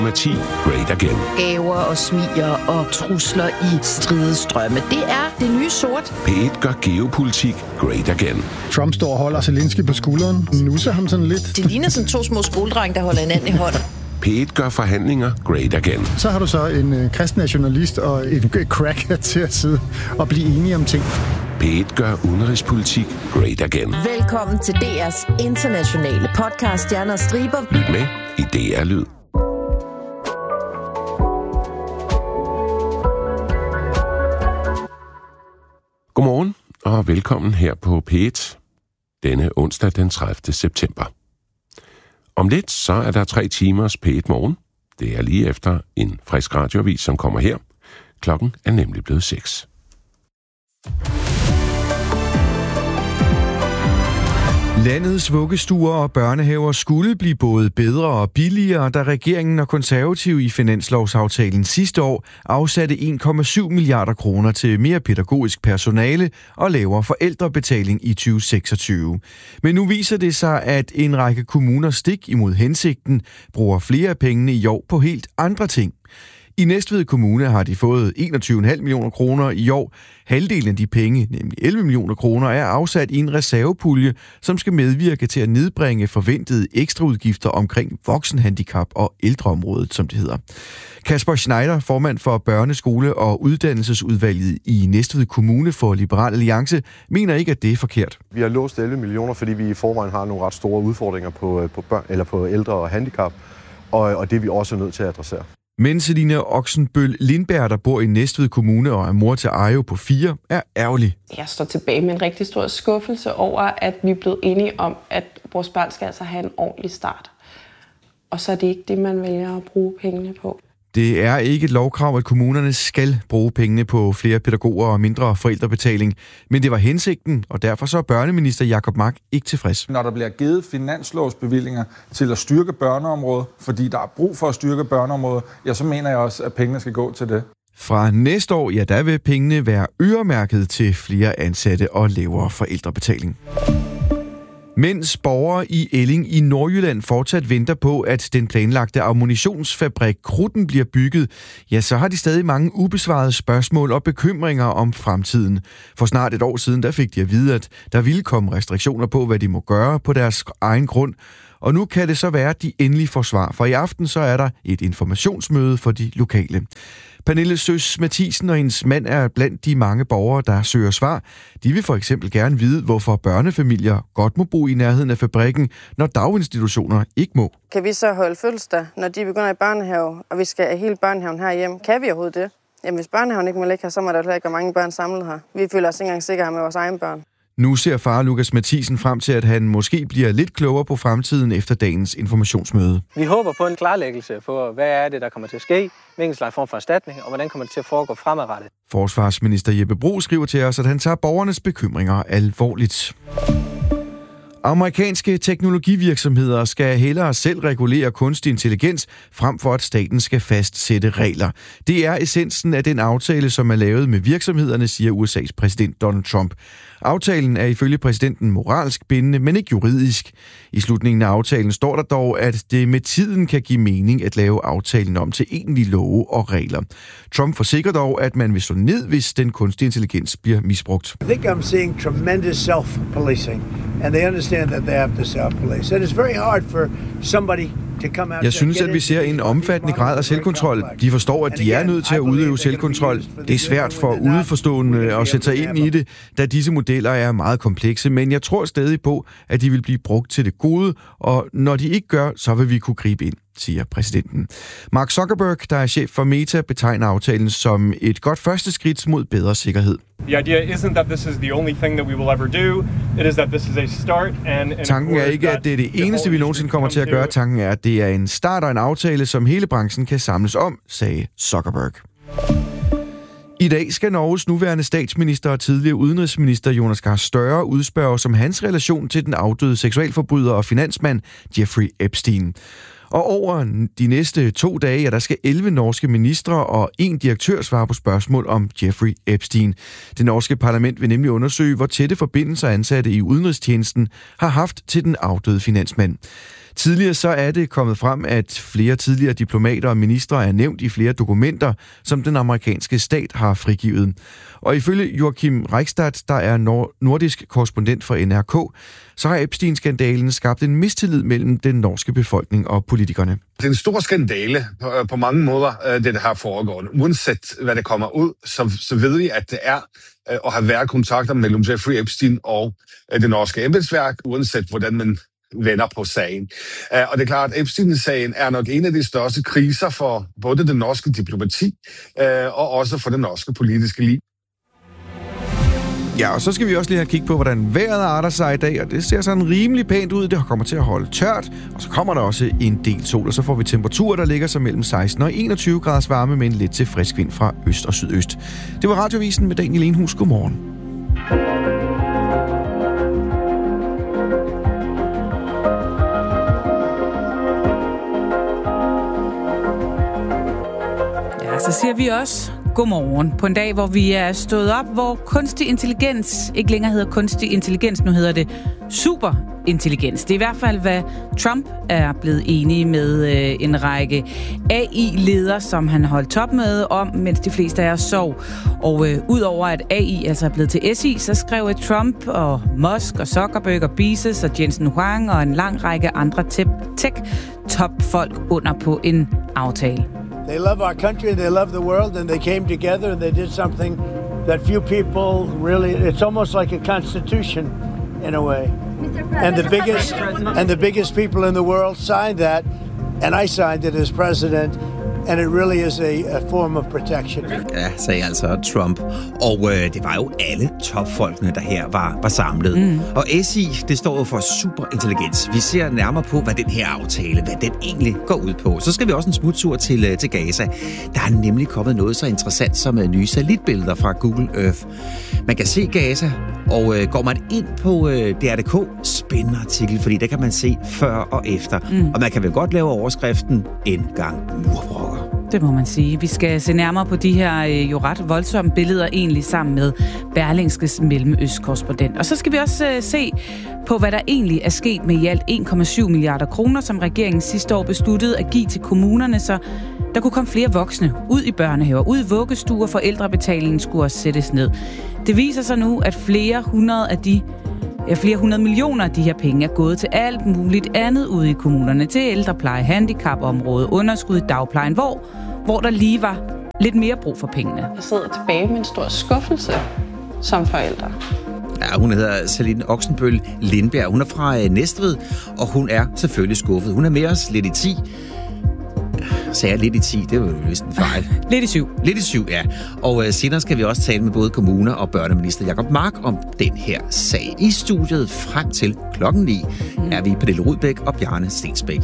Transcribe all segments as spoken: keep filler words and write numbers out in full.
Diplomati great again. Gaver og smiger og trusler i stridestrømme. Det er det nye sort. P et gør geopolitik great again. Trump står og holder Zelensky på skulderen. Nusser ham sådan lidt. Det ligner sådan to små skoledrenge, der holder hinanden i hånden. P et gør forhandlinger great again. Så har du så en øh, kristen nationalist og en cracker til at sidde og blive enige om ting. P et gør udenrigspolitik great again. Velkommen til D R's internationale podcast Stjerner og Striber. Lyt med i D R Lyd. Godmorgen og velkommen her på P et denne onsdag den tredivte september. Om lidt så er der tre timers P et morgen. Det er lige efter en frisk radioavis, som kommer her. Klokken er nemlig blevet seks. Landets vuggestuer og børnehaver skulle blive både bedre og billigere, da regeringen og konservative i finanslovsaftalen sidste år afsatte en komma syv milliarder kroner til mere pædagogisk personale og lavere forældrebetaling i tyve seksogtyve. Men nu viser det sig, at en række kommuner stik imod hensigten bruger flere af pengene i år på helt andre ting. I Næstved Kommune har de fået enogtyve komma fem millioner kroner i år. Halvdelen af de penge, nemlig elleve millioner kroner, er afsat i en reservepulje, som skal medvirke til at nedbringe forventede ekstraudgifter omkring voksenhandicap og ældreområdet, som det hedder. Kasper Schneider, formand for Børneskole- og Uddannelsesudvalget i Næstved Kommune for Liberal Alliance, mener ikke, at det er forkert. Vi har låst elleve millioner, fordi vi i forvejen har nogle ret store udfordringer på, på, børn, eller på ældre og handicap, og, og det er vi også nødt til at adressere. Men Celine Oxenbøl Lindberg, der bor i Næstved Kommune og er mor til Ajo på fire, er ærgerlig. Jeg står tilbage med en rigtig stor skuffelse over, at vi er blevet enige om, at vores børn skal altså have en ordentlig start. Og så er det ikke det, man vælger at bruge pengene på. Det er ikke et lovkrav, at kommunerne skal bruge pengene på flere pædagoger og mindre forældrebetaling, men det var hensigten, og derfor så er børneminister Jacob Mark ikke tilfreds. Når der bliver givet finanslovsbevillinger til at styrke børneområdet, fordi der er brug for at styrke børneområdet, ja, så mener jeg også, at pengene skal gå til det. Fra næste år, ja, der vil pengene være øremærket til flere ansatte og lavere forældrebetaling. Mens borgere i Elling i Nordjylland fortsat venter på, at den planlagte ammunitionsfabrik Krudten bliver bygget, ja, så har de stadig mange ubesvarede spørgsmål og bekymringer om fremtiden. For snart et år siden, der fik de at vide, at der ville komme restriktioner på, hvad de må gøre på deres egen grund. Og nu kan det så være, at de endelig får svar, for i aften så er der et informationsmøde for de lokale. Pernille Søs Mathisen og hendes mand er blandt de mange borgere, der søger svar. De vil for eksempel gerne vide, hvorfor børnefamilier godt må bo i nærheden af fabrikken, når daginstitutioner ikke må. Kan vi så holde fødselsdag, når de begynder i børnehave, og vi skal have hele børnehaven herhjemme? Kan vi overhovedet det? Jamen hvis børnehaven ikke må ligge her, så må der heller ikke være mange børn samlet her. Vi føler os ikke engang sikre med vores egne børn. Nu ser far Lukas Mathisen frem til, at han måske bliver lidt klogere på fremtiden efter dagens informationsmøde. Vi håber på en klarlæggelse på, hvad er det, der kommer til at ske, hvilken slags form for erstatning, og hvordan kommer det til at foregå fremadrettet. Forsvarsminister Jeppe Bruus skriver til os, at han tager borgernes bekymringer alvorligt. Amerikanske teknologivirksomheder skal hellere selv regulere kunstig intelligens, frem for at staten skal fastsætte regler. Det er essensen af den aftale, som er lavet med virksomhederne, siger U S A's præsident Donald Trump. Aftalen er ifølge præsidenten moralsk bindende, men ikke juridisk. I slutningen af aftalen står der dog, at det med tiden kan give mening at lave aftalen om til egentlige love og regler. Trump forsikrer dog, at man vil slå ned, hvis den kunstige intelligens bliver misbrugt. I think I'm seeing tremendous self-policing, and they understand that they have to self-police. And it's very hard for somebody. Jeg synes, at vi ser en omfattende grad af selvkontrol. De forstår, at de er nødt til at udøve selvkontrol. Det er svært for udeforstående at sætte sig ind i det, da disse modeller er meget komplekse, men jeg tror stadig på, at de vil blive brugt til det gode, og når de ikke gør, så vil vi kunne gribe ind, siger præsidenten. Mark Zuckerberg, der er chef for Meta, betegner aftalen som et godt første skridt mod bedre sikkerhed. Tanken er ikke, at det er det eneste, vi nogensinde kommer til at gøre. Tanken er, at det er en start og en aftale, som hele branchen kan samles om, sagde Zuckerberg. I dag skal Norges nuværende statsminister og tidligere udenrigsminister Jonas Gahr Støre udspørges om hans relation til den afdøde seksualforbryder og finansmand Jeffrey Epstein. Og over de næste to dage, ja, der skal elleve norske ministre og en direktør svare på spørgsmål om Jeffrey Epstein. Det norske parlament vil nemlig undersøge, hvor tætte forbindelser ansatte i udenrigstjenesten har haft til den afdøde finansmand. Tidligere så er det kommet frem, at flere tidligere diplomater og ministre er nævnt i flere dokumenter, som den amerikanske stat har frigivet. Og ifølge Joachim Reichstad, der er nord- nordisk korrespondent for N R K, så har Epstein-skandalen skabt en mistillid mellem den norske befolkning og politikerne. Det er en stor skandale på, på mange måder, det der har foregået. Uanset hvad det kommer ud, så, så ved vi, at det er og har været kontakter mellem Jeffrey Epstein og det norske embedsværk, uanset hvordan man vender på sagen. Og det er klart, at Epstein-sagen er nok en af de største kriser for både det norske diplomati og også for det norske politiske liv. Ja, og så skal vi også lige have kigge på, hvordan vejret arter sig i dag, og det ser sådan rimelig pænt ud. Det kommer til at holde tørt, og så kommer der også en del sol, og så får vi temperaturer, der ligger sig mellem seksten og enogtyve graders varme med en lidt til frisk vind fra øst og sydøst. Det var Radiovisen med Daniel Enhus. Godmorgen. Ja, så siger vi også godmorgen på en dag, hvor vi er stået op, hvor kunstig intelligens ikke længere hedder kunstig intelligens, nu hedder det superintelligens. Det er i hvert fald, hvad Trump er blevet enig med øh, en række A I-ledere, som han holdt topmøde om, mens de fleste af os sov. Og øh, udover at A I altså er blevet til S I, så skrev Trump og Musk og Zuckerberg og Bezos og Jensen Huang og en lang række andre tech-topfolk under på en aftale. They love our country and they love the world, and they came together and they did something that few people really, it's almost like a constitution in a way. And the biggest and the biggest people in the world signed that, and I signed it as president. And it really is a, a form of protection. Ja, sagde altså Trump. Og øh, det var jo alle topfolkene, der her var, var samlet. Mm. Og S I, det står jo for superintelligens. Vi ser nærmere på, hvad den her aftale, hvad den egentlig går ud på. Så skal vi også en smuttur til, til Gaza. Der er nemlig kommet noget så interessant som nye satellitbilleder fra Google Earth. Man kan se Gaza, og øh, går man ind på øh, D R D K, spændende artikel, fordi der kan man se før og efter. Mm. Og man kan vel godt lave overskriften en gang murbrokker. Det må man sige. Vi skal se nærmere på de her øh, jo ret voldsomme billeder egentlig sammen med Berlingskes Mellemøstkorrespondent. Og så skal vi også øh, se på, hvad der egentlig er sket med i alt en komma syv milliarder kroner, som regeringen sidste år besluttede at give til kommunerne, så der kunne komme flere voksne ud i børnehaver, ud i vuggestuer, forældrebetalingen skulle også sættes ned. Det viser sig nu, at flere hundrede af de Ja, flere hundrede millioner af de her penge er gået til alt muligt andet ude i kommunerne. Til ældrepleje, handicapområdet, underskud i dagplejen, hvor, hvor der lige var lidt mere brug for pengene. Jeg sidder tilbage med en stor skuffelse som forældre. Ja, hun hedder Celine Oxenbøl Lindberg. Hun er fra Næstved, og hun er selvfølgelig skuffet. Hun er med os lidt i ti. Sagde jeg lidt i ti, det var jo vist en fejl. Lidt i syv. Lidt i syv, ja. Og uh, senere skal vi også tale med både kommuner og børneminister Jacob Mark om den her sag. I studiet frem til klokken ni mm. er vi Pernille Rudbæk og Bjarne Stensbæk.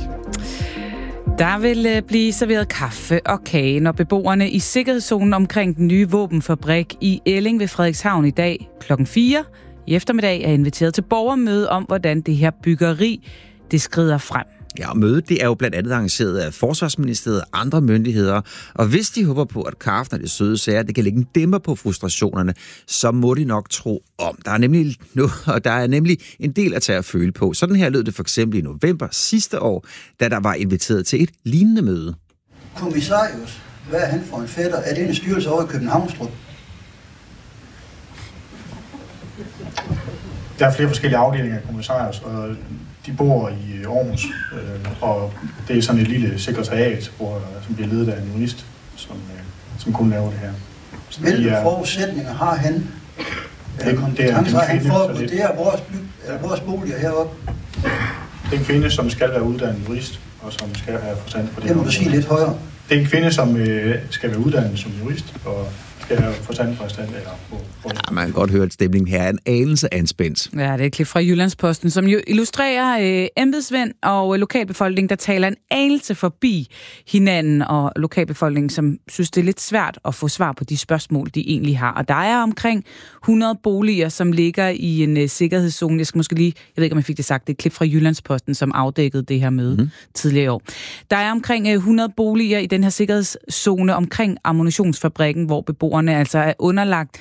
Der vil blive serveret kaffe og kage, når beboerne i sikkerhedszonen omkring den nye våbenfabrik i Elling ved Frederikshavn i dag klokken fire i eftermiddag er inviteret til borgermøde om, hvordan det her byggeri det skrider frem. Ja, og mødet det er jo blandt andet arrangeret af Forsvarsministeriet og andre myndigheder, og hvis de håber på, at kaffen og det søde sager, det kan lægge en dæmper på frustrationerne, så må de nok tro om. Der er nemlig noget, og der er nemlig en del at tage at føle på. Sådan her lød det for eksempel i november sidste år, da der var inviteret til et lignende møde. Kommissarius, hvad er han for en fætter? Er det en styrelse over i Københavnstrup? Der er flere forskellige afdelinger af kommissarius, og de bor i Aarhus, øh, og det er sådan et lille sekretariat, hvor, som bliver ledet af en jurist, som, øh, som kun laver det her. Så Hvilke de er, forudsætninger har han? Det, det er en kvinde, han får det, det er vores, eller vores boliger heroppe. Det er en kvinde, som skal være uddannet jurist, og som skal have forstand på det. Det må du sige lidt højere. Det er en kvinde, som øh, skal være uddannet som jurist, og skal have forstand på stand. Eller på, på ja, man kan godt høre, at stemningen her er en anelse anspændt. Ja, det er et klip fra Jyllandsposten, som jo illustrerer øh, embedsmænd og lokalbefolkning, der taler en anelse forbi hinanden, og lokalbefolkningen, som synes, det er lidt svært at få svar på de spørgsmål, de egentlig har. Og der er omkring hundrede boliger, som ligger i en øh, sikkerhedszone. Jeg skal måske lige, jeg ved ikke, om jeg fik det sagt, det er et klip fra Jyllandsposten, som afdækkede det her møde mm. tidligere i år. Der er omkring øh, hundrede boliger i den her sikkerhedszone omkring ammunitionsfabrikken, hvor beboerne altså er underlagt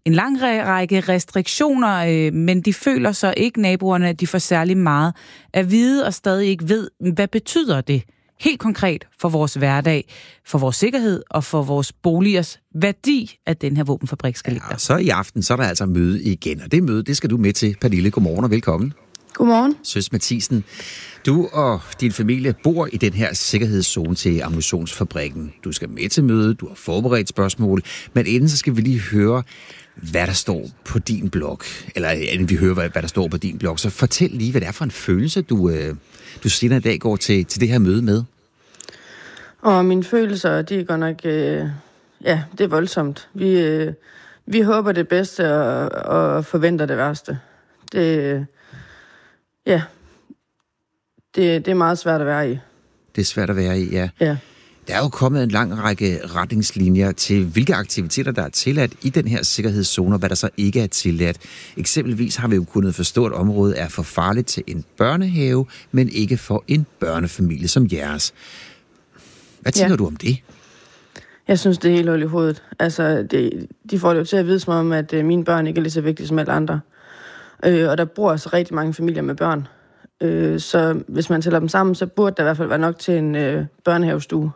en lang række restriktioner, øh, men de føler så ikke, naboerne, at de får særlig meget at vide og stadig ikke ved, hvad betyder det helt konkret for vores hverdag, for vores sikkerhed og for vores boligers værdi, at den her våbenfabrik skal ligge der. Ja, så i aften, så er der altså møde igen, og det møde, det skal du med til, Pernille. Godmorgen og velkommen. Godmorgen. Søs Mathisen, du og din familie bor i den her sikkerhedszone til ammunitionsfabrikken. Du skal med til mødet, du har forberedt spørgsmål, men inden så skal vi lige høre, hvad der står på din blog. Eller inden vi hører, hvad, hvad der står på din blog, så fortæl lige, hvad det er for en følelse, du, øh, du senere i dag går til, til det her møde med. Og mine følelser, de er godt nok, øh, ja, det er voldsomt. Vi, øh, vi håber det bedste og, og forventer det værste. Det, ja, det, det er meget svært at være i. Det er svært at være i, ja. Ja. Der er jo kommet en lang række retningslinjer til, hvilke aktiviteter, der er tilladt i den her sikkerhedszone, og hvad der så ikke er tilladt. Eksempelvis har vi jo kunnet forstå, at området er for farligt til en børnehave, men ikke for en børnefamilie som jeres. Hvad tænker ja. du om det? Jeg synes, det er helt hul i hovedet. Altså, det, de får det jo til at vide som om, at øh, mine børn ikke er lige så vigtige som alle andre. Øh, og der bor altså rigtig mange familier med børn. Øh, så hvis man tæller dem sammen, så burde der i hvert fald være nok til en øh, børnehavestue.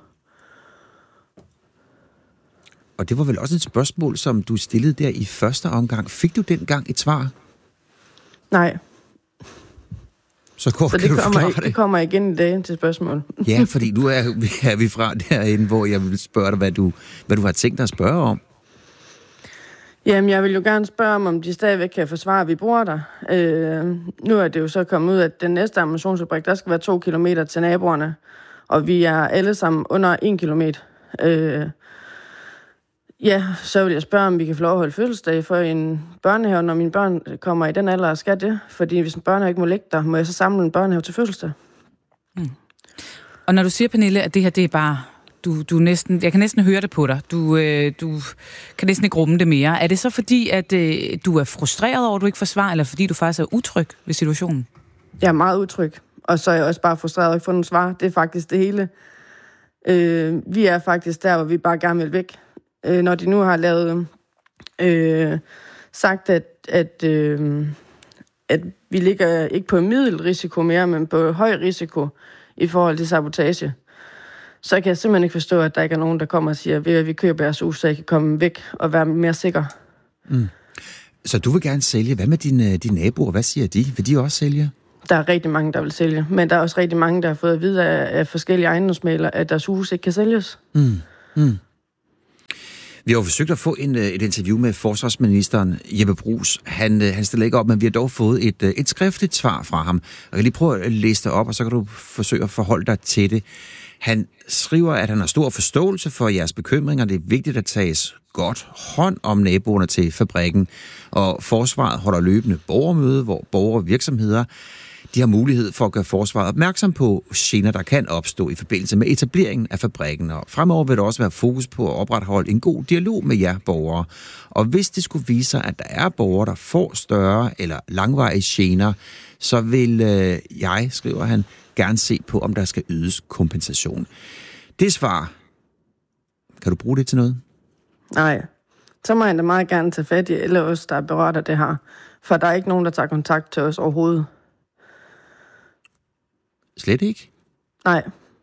Og det var vel også et spørgsmål, som du stillede der i første omgang. Fik du dengang et svar? Nej. Så, går, så det, kan du kommer, det? det kommer igen i dag til spørgsmål. Ja, fordi nu er, er vi fra derinde, hvor jeg vil spørge dig, hvad du, hvad du har tænkt dig at spørge om. Jamen, jeg vil jo gerne spørge om, om de stadigvæk kan forsvare, at vi bor der. Øh, nu er det jo så kommet ud, at den næste ammunitionsfabrik, der skal være to kilometer til naboerne, og vi er alle sammen under en kilometer. Øh, ja, så vil jeg spørge, om vi kan få lov at holde fødselsdag for en børnehave, når mine børn kommer i den alder og skal det. Fordi hvis en børnehave ikke må ligge der, må jeg så samle en børnehave til fødselsdag. Mm. Og når du siger, Pernille, at det her, det er bare... Du, du næsten, jeg kan næsten høre det på dig. Du, øh, du kan næsten ikke rumme det mere. Er det så fordi, at øh, du er frustreret over, at du ikke får svar, eller fordi du faktisk er utryg ved situationen? Jeg er meget utryg, og så er jeg også bare frustreret over ikke få nogen svar. Det er faktisk det hele. Øh, vi er faktisk der, hvor vi bare gerne vil væk. Øh, når de nu har lavet øh, sagt, at, at, øh, at vi ligger ikke på middelrisiko mere, men på høj risiko i forhold til sabotage, så kan jeg simpelthen ikke forstå, at der ikke er nogen, der kommer og siger, at vi køber jeres hus, så jeg kan komme væk og være mere sikker. Mm. Så du vil gerne sælge. Hvad med dine, dine naboer? Hvad siger de? Vil de også sælge? Der er rigtig mange, der vil sælge. Men der er også rigtig mange, der har fået at vide af, af forskellige ejendomsmæglere, at deres hus ikke kan sælges. Mm. Mm. Vi har jo forsøgt at få en, et interview med forsvarsministeren Jeppe Bruus. Han, han stiller ikke op, men vi har dog fået et, et skriftligt svar fra ham. Jeg kan lige prøve at læse det op, og så kan du forsøge at forholde dig til det. Han skriver, at han har stor forståelse for jeres bekymringer. Det er vigtigt at tages godt hånd om naboerne til fabrikken. Og forsvaret holder løbende borgermøde, hvor borgere og virksomheder de har mulighed for at gøre forsvaret opmærksom på gener, der kan opstå i forbindelse med etableringen af fabrikken. Og fremover vil der også være fokus på at opretholde en god dialog med jer borgere. Og hvis det skulle vise sig, at der er borgere, der får større eller langvarige gener, så vil øh, jeg, skriver han, gerne se på, om der skal ydes kompensation. Det svar, kan du bruge det til noget? Nej, så må jeg da meget gerne tage fat i alle os, der er berørt af det her. For der er ikke nogen, der tager kontakt til os overhovedet. Slet ikke? Nej.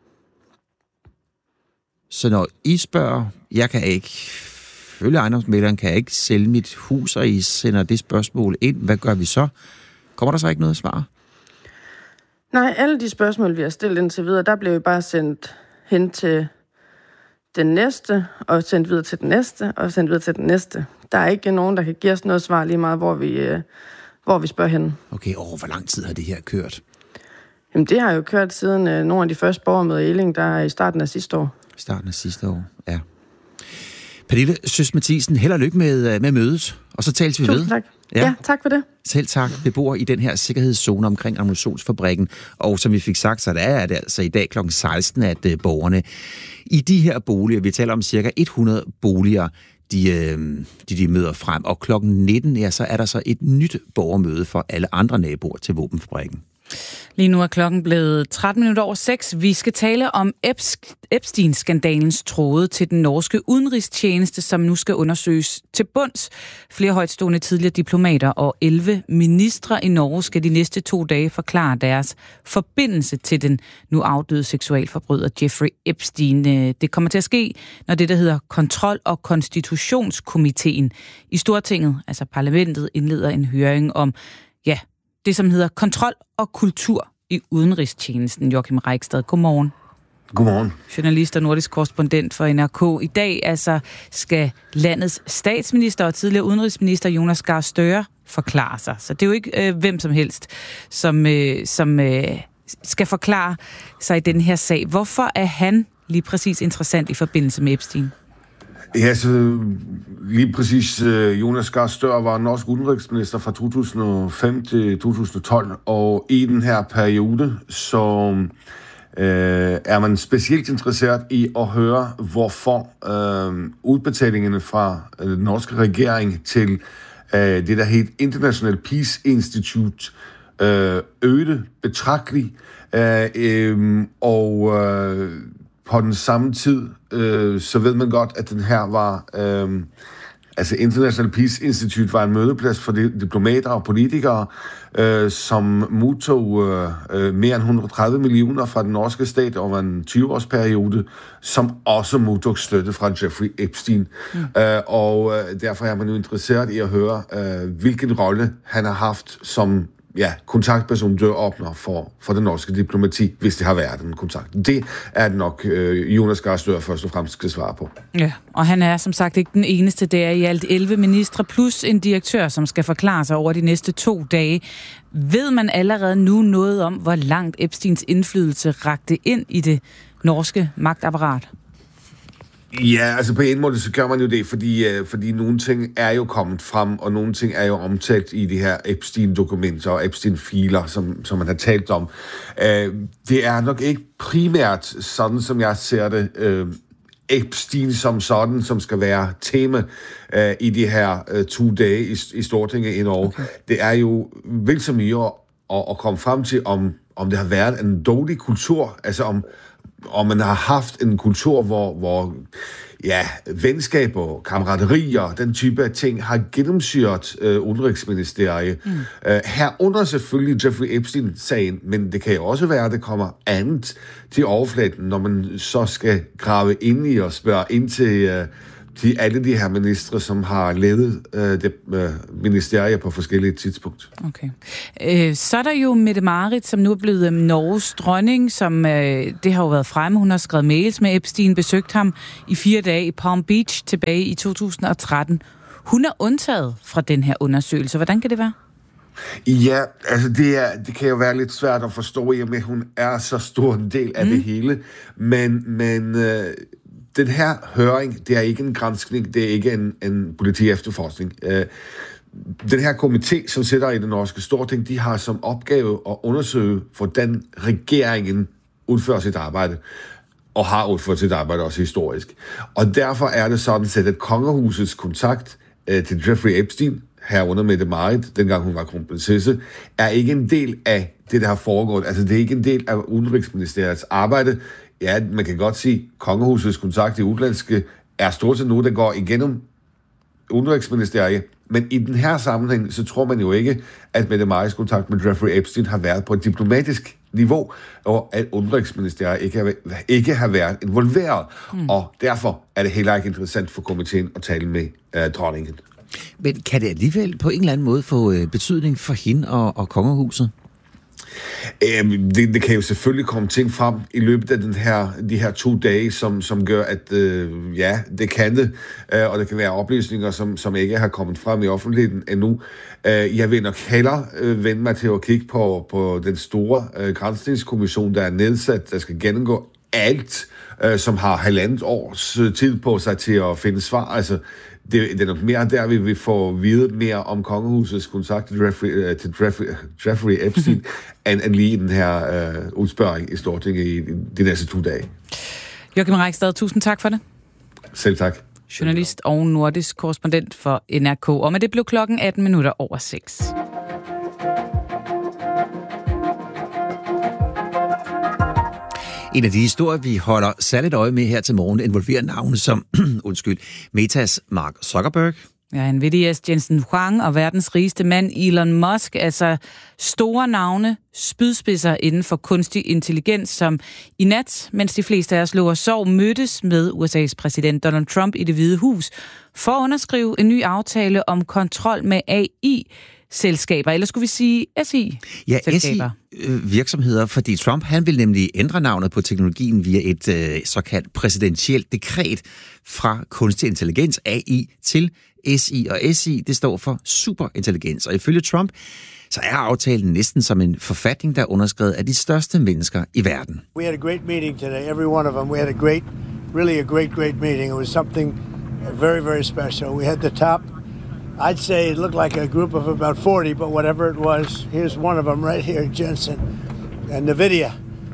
Så når I spørger, jeg kan ikke, følge ejendomsmægleren, kan jeg ikke sælge mit hus, og I sender det spørgsmål ind, hvad gør vi så? Kommer der så ikke noget svar? Nej, alle de spørgsmål, vi har stillet indtil videre, der blev jo bare sendt hen til den næste, og sendt videre til den næste, og sendt videre til den næste. Der er ikke nogen, der kan give os noget svar lige meget, hvor vi, øh, hvor vi spørger hen. Okay, og hvor lang tid har det her kørt? Jamen, det har jo kørt siden øh, nogle af de første borgermøder i Elling, der er i starten af sidste år. Starten af sidste år, ja. Pernille Søs Mathisen, held og lykke med, med mødet, og så tales vi ved. Tusind tak. Ja. ja, tak for det. Selv tak. Vi bor i den her sikkerhedszone omkring ammunitionsfabrikken, og som vi fik sagt, så der er det altså i dag klokken seksten, at uh, borgerne i de her boliger, vi taler om cirka hundrede boliger, de, øh, de, de møder frem, og klokken nitten, ja, så er der så et nyt borgermøde for alle andre naboer til våbenfabrikken. Lige nu er klokken blevet tretten minutter over seks. Vi skal tale om Epstein-skandalens tråde til den norske udenrigstjeneste, som nu skal undersøges til bunds. Flere højtstående tidligere diplomater og elleve ministre i Norge skal de næste to dage forklare deres forbindelse til den nu afdøde seksualforbryder Jeffrey Epstein. Det kommer til at ske, når det, der hedder Kontrol- og Konstitutionskomiteen i Stortinget, altså parlamentet, indleder en høring om, ja, det, som hedder kontrol og kultur i udenrigstjenesten. Joachim Reigstad, godmorgen. Godmorgen. Journalist og nordisk korrespondent for N R K. I dag altså skal landets statsminister og tidligere udenrigsminister Jonas Gahr Støre forklare sig. Så det er jo ikke øh, hvem som helst, som, øh, som øh, skal forklare sig i den her sag. Hvorfor er han lige præcis interessant i forbindelse med Epstein? Ja, så lige præcis Jonas Gahr Støre var norsk udenrigsminister fra to tusind og fem til to tusind og tolv, og i den her periode, så øh, er man specielt interesseret i at høre, hvorfor øh, udbetalingerne fra øh, den norske regering til øh, det, der hed International Peace Institute, øh, øgede betragteligt, øh, øh, og øh, på den samme tid, øh, så ved man godt, at den her var, øh, altså International Peace Institute var en mødeplads for diplomater og politikere, øh, som modtog øh, mere end et hundrede og tredive millioner fra den norske stat over en tyve-års periode, som også modtog støtte fra Jeffrey Epstein. Mm. Øh, og øh, derfor er man jo interesseret i at høre, øh, hvilken rolle han har haft som ja, kontaktperson døråbner for, for den norske diplomati, hvis det har været en kontakt. Det er det nok øh, Jonas Gahr Støre først og fremmest skal svare på. Ja, og han er som sagt ikke den eneste. Der er i alt elleve ministre plus en direktør, som skal forklare sig over de næste to dage. Ved man allerede nu noget om, hvor langt Epsteins indflydelse rakte ind i det norske magtapparat? Ja, altså på en måde så gør man jo det, fordi, fordi nogle ting er jo kommet frem, og nogle ting er jo omtalt i de her Epstein-dokumenter og Epstein-filer, som, som man har talt om. Det er nok ikke primært sådan, som jeg ser det, Epstein som sådan, som skal være tema i de her to dage i, i Stortinget i Norge. Okay. Det er jo vildt så mye at, at komme frem til, om, om det har været en dårlig kultur, altså om og man har haft en kultur, hvor, hvor ja, venskab og kammerateri og den type af ting har gennemsyret øh, udenrigsministeriet. Mm. Uh, herunder selvfølgelig Jeffrey Epstein-sagen, men det kan jo også være, at det kommer andet til overfladen, når man så skal grave ind i og spørge ind til, uh, til alle de her ministre, som har ledet uh, det uh, ministeriet på forskellige tidspunkter. Okay. Øh, så er der jo Mette-Marit, som nu er blevet Norges dronning, som øh, det har jo været fremme. Hun har skrevet mails med Epstein, besøgt ham i fire dage i Palm Beach tilbage i to tusind og tretten. Hun er undtaget fra den her undersøgelse. Hvordan kan det være? Ja, altså det, er, det kan jo være lidt svært at forstå, i og med, at hun er så stor en del af mm. det hele. Men, men øh, den her høring, det er ikke en granskning, det er ikke en, en politi-efterforskning. Øh, den her komité, som sidder i det norske Storting, de har som opgave at undersøge, hvordan regeringen udfører sit arbejde, og har udført sit arbejde også historisk. Og derfor er det sådan set, at kongehusets kontakt øh, til Jeffrey Epstein, herunder Mette-Marit, dengang hun var kronprinsesse, er ikke en del af det, der har foregået. Altså, det er ikke en del af udenrigsministeriets arbejde. Ja, man kan godt sige, at kongehusets kontakt i udlandske er stort set nu, der går igennem udenrigsministeriet. Men i den her sammenhæng, så tror man jo ikke, at Mette-Marits kontakt med Jeffrey Epstein har været på et diplomatisk niveau, og at udenrigsministeriet ikke har, ikke har været involveret. Mm. Og derfor er det heller ikke interessant for komiteen at tale med uh, dronningen. Men kan det alligevel på en eller anden måde få øh, betydning for hende og, og kongehuset? Øhm, det, det kan jo selvfølgelig komme ting frem i løbet af den her, de her to dage, som, som gør, at øh, ja, det kan det, øh, og det kan være oplysninger, som, som ikke har kommet frem i offentligheden endnu. Øh, jeg vil nok hellere øh, vende mig til at kigge på, på den store øh, granskningskommission, der er nedsat, der skal gennemgå alt, øh, som har halvandet års tid på sig til at finde svar. Altså, det, det er nok mere der, vi vil få vide mere om kongehusets kontakt til Jeffrey, uh, til Jeffrey, Jeffrey Epstein, end, end lige den her uh, udspørring i Stortinget i de næste to dage. Joachim Reigstad, tusind tak for det. Selv tak. Journalist og nordisk korrespondent for N R K. Og med det blev klokken atten minutter over seks. En af de historier, vi holder særligt øje med her til morgen, involverer navne som, undskyld, Metas Mark Zuckerberg. Ja, Nvidias Jensen Huang og verdens rigeste mand Elon Musk, altså store navne, spydspidser inden for kunstig intelligens, som i nat, mens de fleste af os lå og sov, mødtes med U S A's præsident Donald Trump i Det Hvide Hus for at underskrive en ny aftale om kontrol med A I-selskaber, eller skulle vi sige S I-selskaber? Ja, S I-virksomheder, fordi Trump han vil nemlig ændre navnet på teknologien via et øh, såkaldt præsidentielt dekret fra kunstig intelligens, A I, til S I, og S I, det står for superintelligens. Og ifølge Trump, så er aftalen næsten som en forfatning, der er underskrevet af de største mennesker i verden. We had a great meeting today, every one of them. We had a great, really a great, great meeting. It was something very, very special. We had the top, I'd say it looked like a group of about forty, but whatever it was, here's one of them right here, Jensen and Nvidia.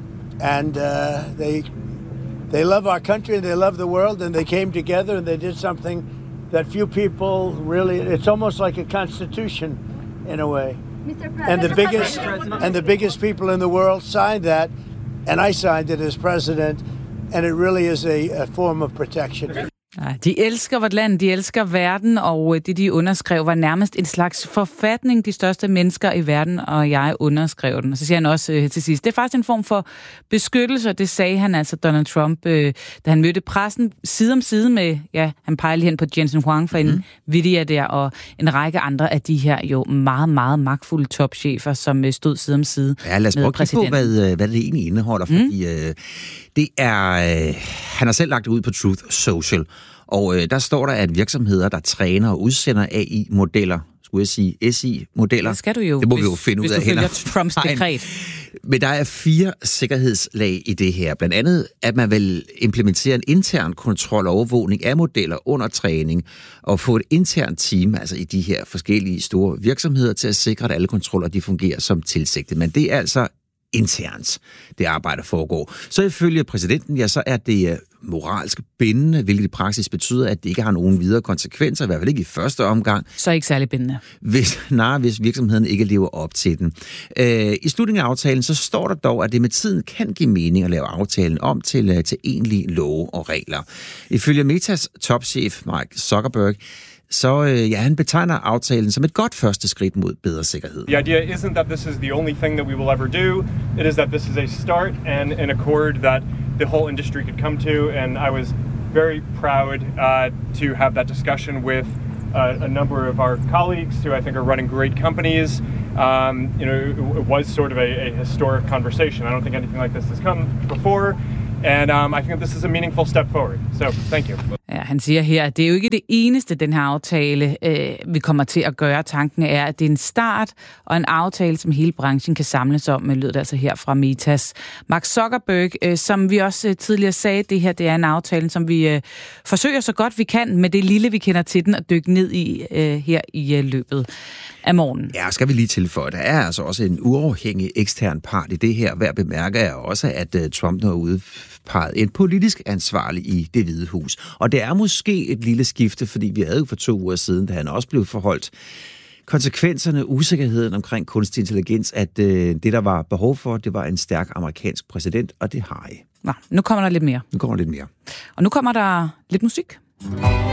And uh, they, they love our country and they love the world, and they came together and they did something that few people really, it's almost like a constitution in a way. And the biggest and the biggest people in the world signed that, and I signed it as president, and it really is a, a form of protection. Ja, de elsker vort land, de elsker verden, og det, de underskrev, var nærmest en slags forfatning, de største mennesker i verden, og jeg underskrev den. Og så siger han også øh, til sidst, det er faktisk en form for beskyttelse, og det sagde han altså, Donald Trump, øh, da han mødte pressen side om side med, ja, han pegede hen på Jensen Huang fra mm. Nvidia der, og en række andre af de her jo meget, meget magtfulde topchefer, som øh, stod side om side. Ja, lad os prøve at kigge på, hvad, hvad det egentlig indeholder, mm. fordi øh, det er, øh, han har selv lagt ud på Truth Social, og øh, der står der, at virksomheder, der træner og udsender A I-modeller, skulle jeg sige S I-modeller, det skal du jo, det må hvis, vi jo finde ud af. Hvis du følger Trumps dekret. Men der er fire sikkerhedslag i det her. Blandt andet, at man vil implementere en intern kontrol og overvågning af modeller under træning, og få et internt team, altså i de her forskellige store virksomheder, til at sikre, at alle kontroller de fungerer som tilsigtet. Men det er altså internt, det arbejde foregår. Så ifølge præsidenten, ja, så er det moralsk bindende, hvilket i praksis betyder, at det ikke har nogen videre konsekvenser, i hvert fald ikke i første omgang. Så ikke særlig bindende. Hvis, nej, hvis virksomheden ikke lever op til den. Øh, I slutningen af aftalen, så står der dog, at det med tiden kan give mening at lave aftalen om til, til egentlige love og regler. Ifølge Metas topchef Mark Zuckerberg, så øh, ja, han betegner aftalen som et godt første skridt mod bedre sikkerhed. The idea isn't that this is the only thing that we will ever do. It is that this is a start and an accord that the whole industry could come to, and I was very proud uh, to have that discussion with uh, a number of our colleagues who I think are running great companies. Um, you know, it, it was sort of a, a historic conversation. I don't think anything like this has come before. And um, I think this is a meaningful step forward. So, thank you. Ja, han siger her, at det er jo ikke det eneste, den her aftale, øh, vi kommer til at gøre. Tanken er, at det er en start og en aftale, som hele branchen kan samles om, med lyder altså her fra Metas. Mark Zuckerberg, øh, som vi også øh, tidligere sagde, det her det er en aftale, som vi øh, forsøger så godt vi kan med det lille, vi kender til den, at dykke ned i øh, her i øh, løbet af morgenen. Ja, skal vi lige tilføje, der er altså også en uafhængig ekstern part i det her. Hver bemærker er også, at uh, Trump er udpeget en politisk ansvarlig i Det Hvide Hus. Og det er måske et lille skifte, fordi vi havde jo for to uger siden, da han også blev forholdt konsekvenserne, usikkerheden omkring kunstig intelligens, at uh, det, der var behov for, det var en stærk amerikansk præsident, og det har I. Nå, nu kommer der lidt mere. Nu kommer der lidt mere. Og nu kommer der lidt musik.